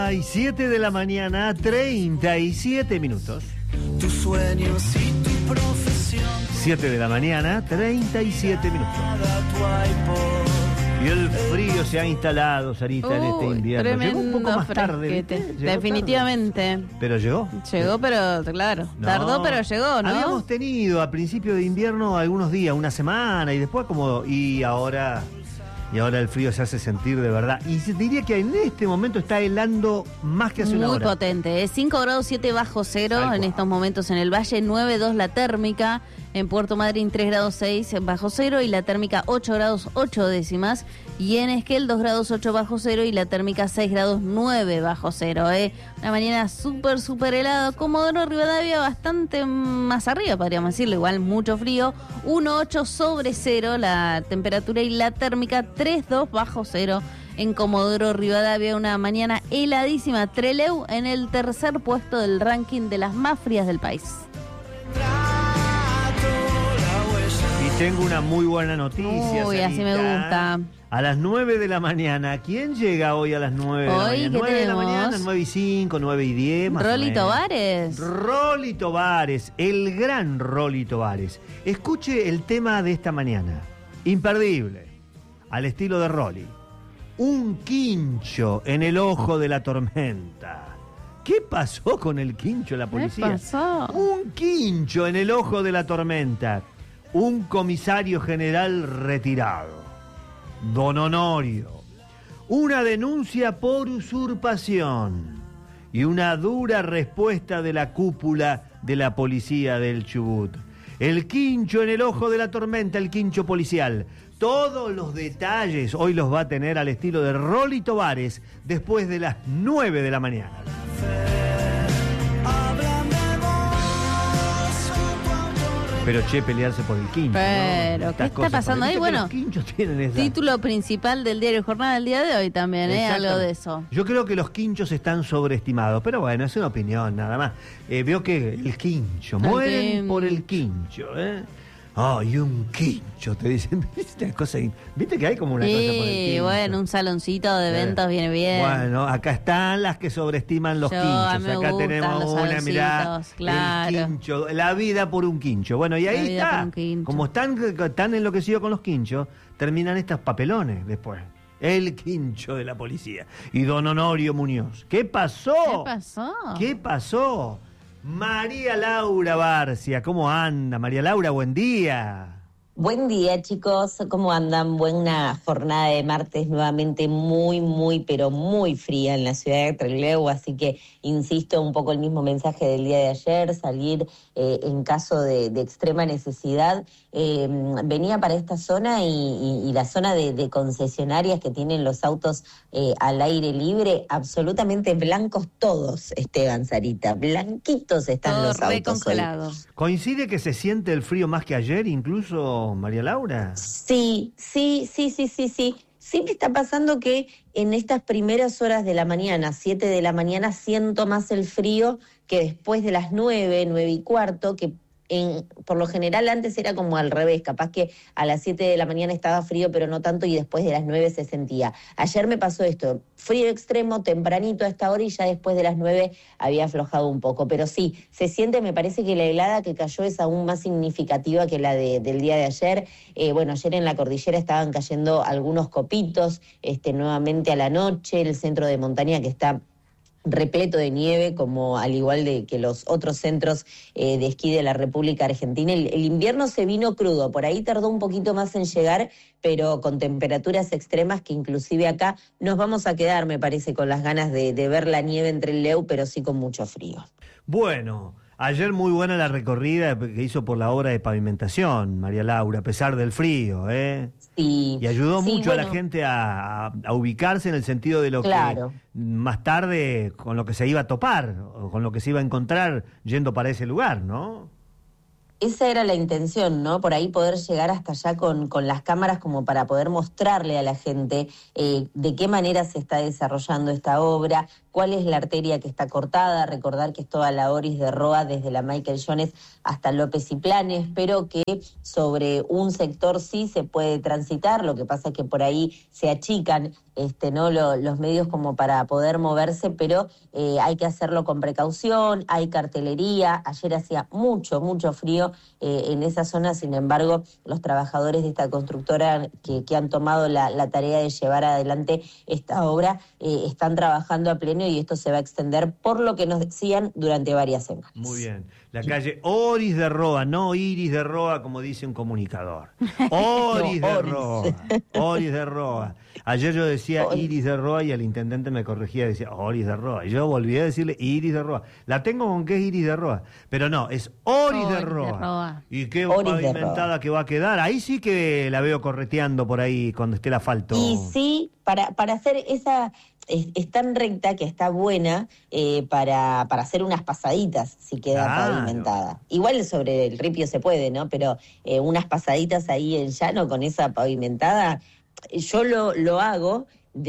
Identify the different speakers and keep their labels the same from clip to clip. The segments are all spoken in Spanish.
Speaker 1: Ay, 7 de la mañana, 37 minutos.
Speaker 2: Tus sueños y tu profesión.
Speaker 1: 7 de la mañana, 37 minutos. Y el frío se ha instalado, Sarita, en este invierno. Llegó un poco más tarde, ¿viste?
Speaker 3: Definitivamente.
Speaker 1: Tarde. Pero llegó.
Speaker 3: Llegó, pero claro, tardó, pero llegó, ¿no?
Speaker 1: Habíamos tenido a principio de invierno algunos días, una semana, y después y ahora el frío se hace sentir de verdad. Y diría que en este momento está helando más que hace una hora.
Speaker 3: Muy potente, 5 grados 7 bajo cero en estos momentos en el Valle, 9,2 la térmica, en Puerto Madryn 3 grados 6 bajo cero y la térmica 8 grados 8 décimas, y en Esquel 2 grados 8 bajo cero y la térmica 6 grados 9 bajo cero. Una mañana súper helada. Comodoro Rivadavia bastante más arriba, podríamos decirlo, igual mucho frío, 1,8 sobre cero la temperatura y la térmica 3,2 bajo cero en Comodoro Rivadavia. Una mañana heladísima. Trelew en el tercer puesto del ranking de las más frías del país.
Speaker 1: Y tengo una muy buena noticia.
Speaker 3: Uy,
Speaker 1: Sarita.
Speaker 3: así me gusta.
Speaker 1: A las 9 de la mañana, ¿quién llega hoy a las 9 de la mañana? 9 de la mañana, 9:05, 9:10, más
Speaker 3: Rolly
Speaker 1: o menos.
Speaker 3: Tovares.
Speaker 1: Rolly Tovares, el gran Rolly Tovares. Escuche el tema de esta mañana. Imperdible, al estilo de Rolly. Un quincho en el ojo de la tormenta. ¿Qué pasó con el quincho de la policía?
Speaker 3: ¿Qué pasó?
Speaker 1: Un quincho en el ojo de la tormenta. Un comisario general retirado, Don Honorio. Una denuncia por usurpación y una dura respuesta de la cúpula de la policía del Chubut. El quincho en el ojo de la tormenta, el quincho policial. Todos los detalles hoy los va a tener al estilo de Rolly Tovares después de las 9 de la mañana. Pero pelearse por el quincho.
Speaker 3: Pero,
Speaker 1: ¿no?
Speaker 3: ¿qué está pasando ahí? Bueno,
Speaker 1: los quinchos tienen esa...
Speaker 3: título principal del diario Jornada del día de hoy también, algo de eso.
Speaker 1: Yo creo que los quinchos están sobreestimados, pero bueno, es una opinión nada más. Veo que el quincho, mueren por el quincho, y un quincho, te dicen. ¿Viste que hay como una cosa por el quincho?
Speaker 3: Sí, bueno, un saloncito de eventos viene bien.
Speaker 1: Bueno, acá están las que sobreestiman los quinchos. Acá tenemos una, mirá, claro. El quincho, la vida por un quincho. Bueno, y ahí está. Como están enloquecidos con los quinchos, terminan estos papelones después. El quincho de la policía. Y don Honorio Muñoz. ¿Qué pasó?
Speaker 3: ¿Qué pasó?
Speaker 1: ¿Qué pasó? María Laura Barcia, ¿cómo anda? María Laura, buen día.
Speaker 4: Buen día, chicos, ¿cómo andan? Buena jornada de martes, nuevamente muy, pero muy fría en la ciudad de Trelew, así que insisto, un poco el mismo mensaje del día de ayer, salir en caso de extrema necesidad. Venía para esta zona y la zona de concesionarias que tienen los autos al aire libre, absolutamente blancos todos, Esteban, Sarita, blanquitos están
Speaker 3: todo
Speaker 4: los autos hoy.
Speaker 1: ¿Coincide que se siente el frío más que ayer, incluso, María Laura?
Speaker 4: Sí. Sí me está pasando que en estas primeras horas de la mañana, 7 de la mañana, siento más el frío que después de las 9:15, que por lo general antes era como al revés, capaz que a las 7 de la mañana estaba frío, pero no tanto, y después de las 9 se sentía. Ayer me pasó esto, frío extremo, tempranito a esta hora, y ya después de las 9 había aflojado un poco. Pero sí, se siente, me parece que la helada que cayó es aún más significativa que la del día de ayer. Ayer en la cordillera estaban cayendo algunos copitos, nuevamente a la noche, el centro de montaña que está repleto de nieve, como al igual de que los otros centros de esquí de la República Argentina. El invierno se vino crudo, por ahí tardó un poquito más en llegar, pero con temperaturas extremas que inclusive acá nos vamos a quedar, me parece, con las ganas de ver la nieve entre el Trelew, pero sí con mucho frío.
Speaker 1: Bueno, ayer muy buena la recorrida que hizo por la obra de pavimentación, María Laura, a pesar del frío,
Speaker 4: Sí,
Speaker 1: y ayudó mucho a la gente a ubicarse en el sentido de lo que más tarde, con lo que se iba a topar, o con lo que se iba a encontrar yendo para ese lugar, ¿no?
Speaker 4: esa era la intención, ¿no? Por ahí poder llegar hasta allá con las cámaras como para poder mostrarle a la gente de qué manera se está desarrollando esta obra, cuál es la arteria que está cortada, recordar que es toda la Oris de Roa desde la Michael Jones hasta López y Planes, pero que sobre un sector sí se puede transitar, lo que pasa es que por ahí se achican ¿no? los medios como para poder moverse, pero hay que hacerlo con precaución, hay cartelería, ayer hacía mucho frío en esa zona, sin embargo, los trabajadores de esta constructora que han tomado la tarea de llevar adelante esta obra están trabajando a pleno y esto se va a extender, por lo que nos decían, durante varias semanas.
Speaker 1: Muy bien. La calle Oris de Roa, no Iris de Roa, como dice un comunicador. Oris de Roa. Oris de Roa. Ayer yo decía Iris de Roa y el intendente me corregía, decía Oris de Roa. Y yo volví a decirle Iris de Roa. La tengo con que es Iris de Roa, pero no, es Oris de Roa. Y qué pavimentada que va a quedar. Ahí sí que la veo correteando por ahí cuando esté el asfalto.
Speaker 4: Y sí, para hacer esa... Es tan recta que está buena para hacer unas pasaditas si queda pavimentada. Igual sobre el ripio se puede, ¿no? Pero unas pasaditas ahí en llano con esa pavimentada, yo lo hago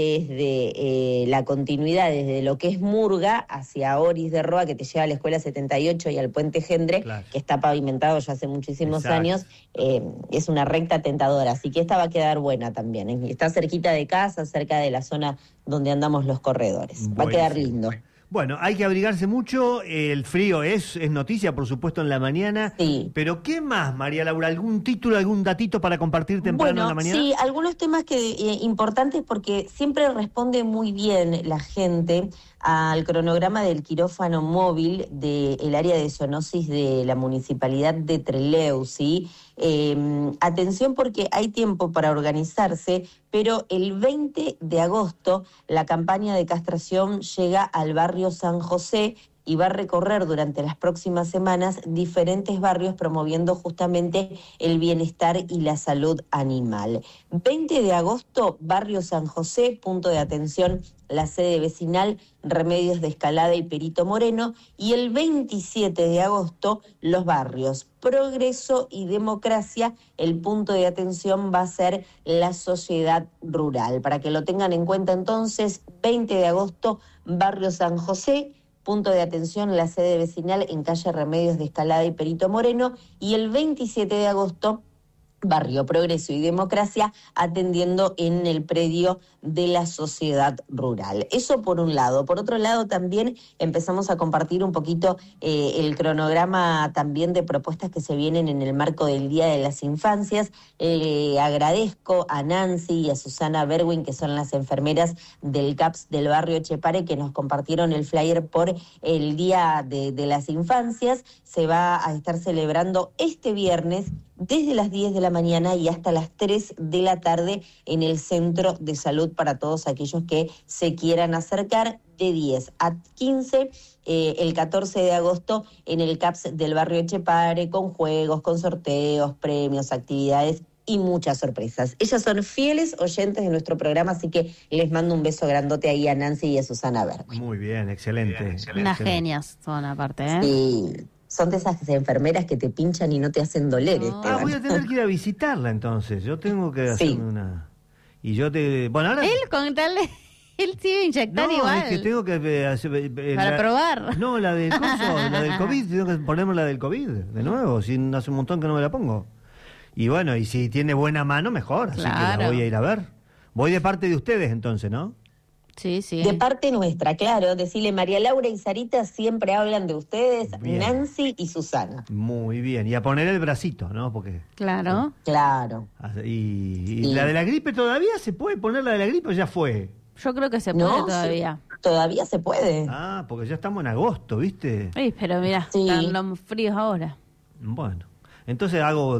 Speaker 4: desde la continuidad, desde lo que es Murga hacia Oris de Roa, que te lleva a la Escuela 78 y al Puente Gendre, que está pavimentado ya hace muchísimos años. Es una recta tentadora, así que esta va a quedar buena también. Está cerquita de casa, cerca de la zona donde andamos los corredores. Va a quedar lindo.
Speaker 1: Bueno, hay que abrigarse mucho, el frío es noticia, por supuesto, en la mañana.
Speaker 4: Sí.
Speaker 1: Pero ¿qué más, María Laura? ¿Algún título, algún datito para compartir temprano en la mañana?
Speaker 4: Sí, algunos temas importantes porque siempre responde muy bien la gente al cronograma del quirófano móvil del área de zoonosis de la Municipalidad de Trelew, ¿sí? Atención porque hay tiempo para organizarse, pero el 20 de agosto la campaña de castración llega al barrio San José y va a recorrer durante las próximas semanas diferentes barrios promoviendo justamente el bienestar y la salud animal. 20 de agosto, barrio San José, punto de atención, la sede vecinal, Remedios de Escalada y Perito Moreno, y el 27 de agosto, los barrios Progreso y Democracia, el punto de atención va a ser la Sociedad Rural. Para que lo tengan en cuenta entonces, 20 de agosto, barrio San José, punto de atención, la sede vecinal en calle Remedios de Escalada y Perito Moreno, y el 27 de agosto, barrio Progreso y Democracia, atendiendo en el predio de la Sociedad Rural. Eso por un lado. Por otro lado, también empezamos a compartir un poquito el cronograma también de propuestas que se vienen en el marco del Día de las Infancias. Agradezco a Nancy y a Susana Berwin, que son las enfermeras del CAPS del barrio Echepare, que nos compartieron el flyer por el Día de las Infancias. Se va a estar celebrando este viernes desde las 10 de la mañana y hasta las 3 de la tarde en el Centro de Salud para todos aquellos que se quieran acercar, de 10 a 15, el 14 de agosto en el CAPS del barrio Echepare, con juegos, con sorteos, premios, actividades y muchas sorpresas. Ellas son fieles oyentes de nuestro programa, así que les mando un beso grandote ahí a Nancy y a Susana Berwin.
Speaker 1: Muy bien, excelente.
Speaker 3: Unas genias son aparte, ¿eh?
Speaker 4: Sí. Son de esas enfermeras que te pinchan y no te hacen doler.
Speaker 1: Voy a tener que ir a visitarla entonces. Yo tengo que hacerme una... Y yo te... Bueno, ahora...
Speaker 3: Él con tal de... Él se iba a inyectar igual.
Speaker 1: No, es que tengo que hacer...
Speaker 3: Para probar.
Speaker 1: No, la del COVID. Tengo que ponerme la del COVID de nuevo. Hace un montón que no me la pongo. Y bueno, y si tiene buena mano, mejor. Así que la voy a ir a ver. Voy de parte de ustedes entonces, ¿no?
Speaker 3: Sí, sí.
Speaker 4: De parte nuestra, claro. Decirle, María Laura y Sarita siempre hablan de ustedes, bien. Nancy y Susana.
Speaker 1: Muy bien. Y a poner el bracito, ¿no? Porque...
Speaker 3: Claro.
Speaker 4: Claro.
Speaker 1: Y la de la gripe todavía se puede poner, la de la gripe o ya fue.
Speaker 3: Yo creo que se puede todavía.
Speaker 4: Todavía se puede.
Speaker 1: Porque ya estamos en agosto, ¿viste?
Speaker 3: Sí, pero mira, están los fríos ahora.
Speaker 1: Bueno, entonces hago...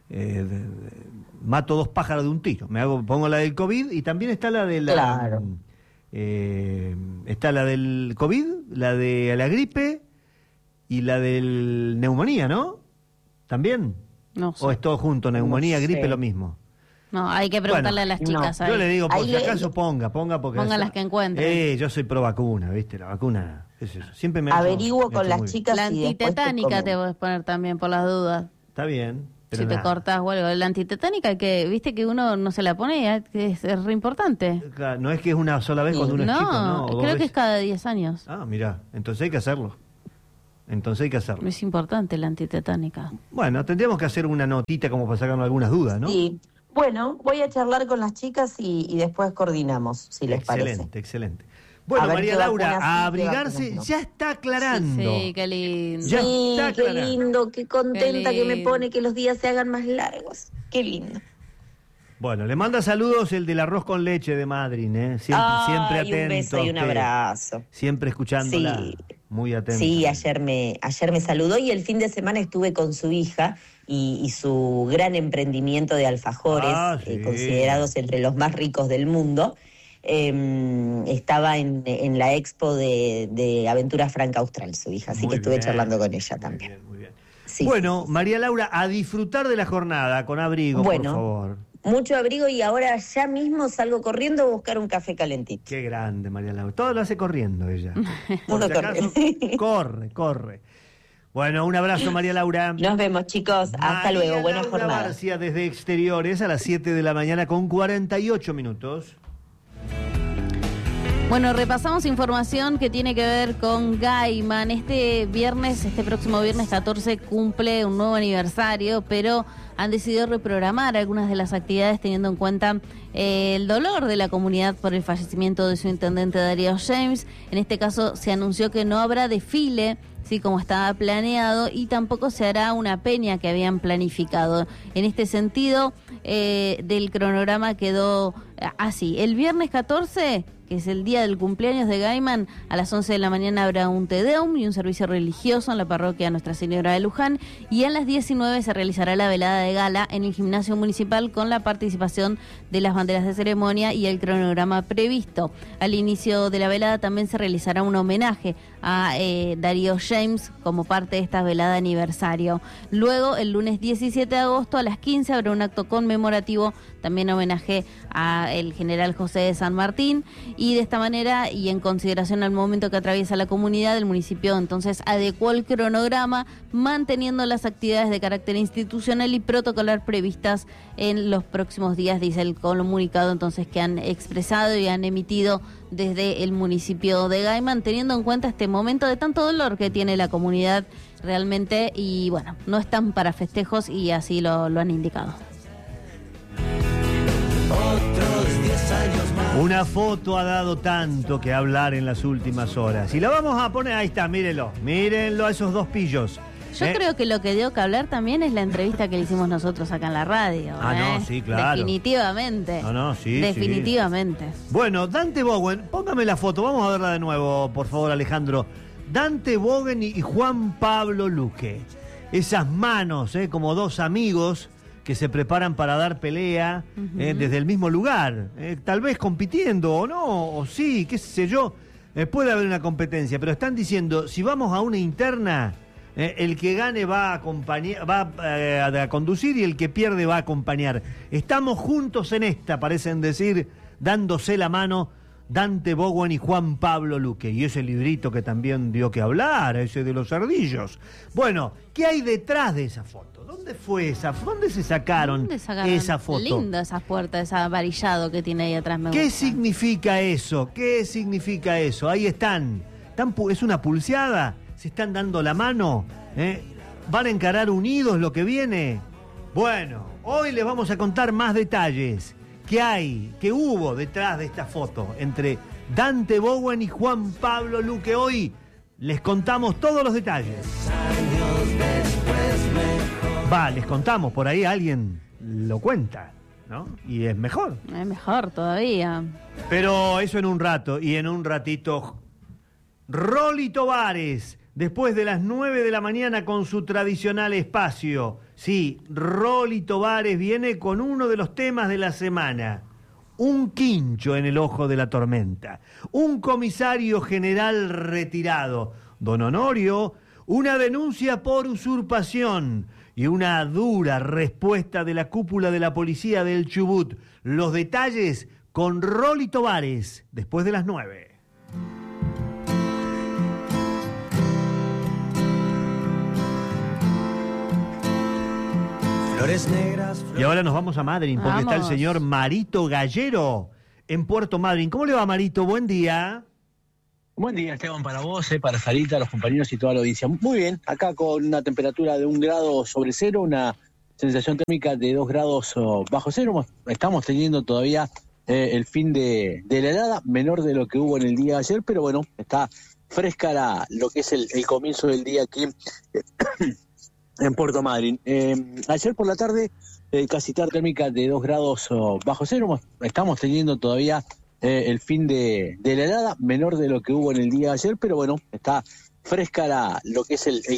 Speaker 1: mato dos pájaros de un tiro. Pongo la del COVID y también está la de la...
Speaker 4: Claro.
Speaker 1: Está la del COVID, la de la gripe y la del neumonía, ¿no? ¿También?
Speaker 3: No sé.
Speaker 1: ¿O es todo junto, neumonía, gripe, lo mismo?
Speaker 3: No, hay que preguntarle a las chicas.
Speaker 1: Yo le digo, por
Speaker 4: Ahí
Speaker 1: si acaso ponga porque...
Speaker 3: Ponga las que encuentren.
Speaker 1: Yo soy pro vacuna, ¿viste? La vacuna, es eso. Siempre me
Speaker 4: Averiguo
Speaker 1: me
Speaker 4: con
Speaker 1: hecho
Speaker 4: las
Speaker 1: muy bien.
Speaker 4: chicas
Speaker 3: La
Speaker 4: y después
Speaker 3: antitetánica te
Speaker 4: comento.
Speaker 3: puedes poner también por las dudas.
Speaker 1: Está bien, pero
Speaker 3: Si te
Speaker 1: nada.
Speaker 3: cortás o algo. La antitetánica, que viste que uno no se la pone, que es re importante.
Speaker 1: Claro, no es que es una sola vez cuando uno es chico, ¿no? O dos
Speaker 3: creo que es
Speaker 1: veces.
Speaker 3: cada 10 años.
Speaker 1: Ah, mira, entonces hay que hacerlo.
Speaker 3: Es importante la antitetánica.
Speaker 1: Bueno, tendríamos que hacer una notita como para sacarnos algunas dudas, ¿no?
Speaker 4: Sí. Bueno, voy a charlar con las chicas y después coordinamos, si les parece.
Speaker 1: Excelente. Bueno,
Speaker 4: A ver
Speaker 1: María
Speaker 4: qué
Speaker 1: Laura,
Speaker 4: vacunas sí,
Speaker 1: a
Speaker 4: qué
Speaker 1: abrigarse,
Speaker 4: vacunas no.
Speaker 1: ya está aclarando.
Speaker 3: Sí, qué lindo.
Speaker 1: Ya
Speaker 4: Sí,
Speaker 1: está
Speaker 4: qué
Speaker 1: aclarando.
Speaker 4: lindo, qué contenta
Speaker 3: Qué
Speaker 4: que me
Speaker 3: lindo.
Speaker 4: pone que los días se hagan más largos. Qué lindo.
Speaker 1: Bueno, le manda saludos el del arroz con leche de Madrid, ¿eh? Siempre
Speaker 4: Ay,
Speaker 1: atento.
Speaker 4: un beso
Speaker 1: a
Speaker 4: y un
Speaker 1: usted.
Speaker 4: abrazo.
Speaker 1: Siempre escuchándola.
Speaker 4: Sí.
Speaker 1: Muy atento.
Speaker 4: Sí, ayer me saludó y el fin de semana estuve con su hija y su gran emprendimiento de alfajores,
Speaker 1: Sí.
Speaker 4: considerados entre los más ricos del mundo. Estaba en la expo de Aventura Franca Austral, su hija, así
Speaker 1: Muy
Speaker 4: que estuve
Speaker 1: bien,
Speaker 4: charlando con ella
Speaker 1: muy
Speaker 4: también.
Speaker 1: bien, muy bien.
Speaker 4: Sí,
Speaker 1: Bueno,
Speaker 4: sí, sí.
Speaker 1: María Laura, a disfrutar de la jornada con abrigo, por
Speaker 4: Bueno.
Speaker 1: favor.
Speaker 4: Mucho abrigo y ahora ya mismo salgo corriendo a buscar un café calentito.
Speaker 1: Qué grande, María Laura. Todo lo hace corriendo ella.
Speaker 4: Todo
Speaker 1: si acaso, corre. Bueno, un abrazo, María Laura.
Speaker 4: Nos vemos, chicos. Hasta
Speaker 1: María
Speaker 4: luego. Buena
Speaker 1: Laura
Speaker 4: jornada.
Speaker 1: Barcia desde Exteriores a las 7 de la mañana con 48 minutos.
Speaker 3: Bueno, repasamos información que tiene que ver con Gaiman. Este próximo viernes 14 cumple un nuevo aniversario, pero han decidido reprogramar algunas de las actividades teniendo en cuenta el dolor de la comunidad por el fallecimiento de su intendente Darío James. En este caso se anunció que no habrá desfile, sí, como estaba planeado, y tampoco se hará una peña que habían planificado. En este sentido, del cronograma quedó así. El viernes 14, que es el día del cumpleaños de Gaiman, a las 11 de la mañana habrá un Te Deum y un servicio religioso en la parroquia Nuestra Señora de Luján, y a las 19 se realizará la velada de gala en el gimnasio municipal con la participación de las banderas de ceremonia y el cronograma previsto. Al inicio de la velada también se realizará un homenaje a Darío James como parte de esta velada aniversario. Luego, el lunes 17 de agosto a las 15 habrá un acto conmemorativo, también homenaje a el general José de San Martín, y de esta manera, y en consideración al momento que atraviesa la comunidad, el municipio entonces adecuó el cronograma, manteniendo las actividades de carácter institucional y protocolar previstas en los próximos días, dice el comunicado entonces que han expresado y han emitido desde el municipio de Gaiman, teniendo en cuenta este momento de tanto dolor que tiene la comunidad realmente, y bueno, no están para festejos y así lo han indicado.
Speaker 1: Una foto ha dado tanto que hablar en las últimas horas. Y la vamos a poner, ahí está, mírenlo a esos dos pillos.
Speaker 3: Yo creo que lo que dio que hablar también es la entrevista que le hicimos nosotros acá en la radio.
Speaker 1: No, sí, claro.
Speaker 3: Definitivamente.
Speaker 1: No, sí.
Speaker 3: Definitivamente.
Speaker 1: Bueno, Dante Bowen, póngame la foto, vamos a verla de nuevo, por favor, Alejandro. Dante Bowen y Juan Pablo Luque. Esas manos, como dos amigos que se preparan para dar pelea desde el mismo lugar, tal vez compitiendo o no, o sí, qué sé yo, puede haber una competencia, pero están diciendo, si vamos a una interna, el que gane va a acompañar, a conducir, y el que pierde va a acompañar. Estamos juntos en esta, parecen decir, dándose la mano Dante Bowen y Juan Pablo Luque. Y ese librito que también dio que hablar, ese de los ardillos. Bueno, ¿qué hay detrás de esa foto? ¿Dónde fue esa? ¿Dónde se sacaron, esa foto?
Speaker 3: Linda esa puerta, ese varillado que tiene ahí atrás.
Speaker 1: ¿Qué significa eso? ¿Qué significa eso? Ahí están. ¿Es una pulseada? ¿Se están dando la mano? ¿Van a encarar unidos lo que viene? Bueno, hoy les vamos a contar más detalles. ¿Qué hubo detrás de esta foto entre Dante Bowen y Juan Pablo Luque? Hoy les contamos todos los detalles. Les contamos, por ahí alguien lo cuenta, ¿no? Y es mejor.
Speaker 3: Es mejor todavía.
Speaker 1: Pero eso en un rato, y en un ratito, Rolly Tovares, después de las 9 de la mañana con su tradicional espacio. Sí, Rolly Tovares viene con uno de los temas de la semana. Un quincho en el ojo de la tormenta. Un comisario general retirado. Don Honorio, una denuncia por usurpación. y una dura respuesta de la cúpula de la policía del Chubut. Los detalles con Rolly Tovares, después de las 9.
Speaker 2: Flores negras.
Speaker 1: Y ahora nos vamos a Madryn, porque está el señor Marito Gallero en Puerto Madryn. ¿Cómo le va, Marito? Buen día.
Speaker 5: Buen día, Esteban, para vos, para Sarita, los compañeros y toda la audiencia. Muy bien, acá con una temperatura de 1 grado sobre cero, una sensación térmica de 2 grados bajo cero. Estamos teniendo todavía el fin de la helada, menor de lo que hubo en el día de ayer, pero bueno, está fresca lo que es el comienzo del día aquí en Puerto Madryn. Ayer por la tarde, casi térmica de 2 grados bajo cero. Estamos teniendo todavía el fin de la helada, menor de lo que hubo en el día de ayer, pero bueno, está fresca lo que es el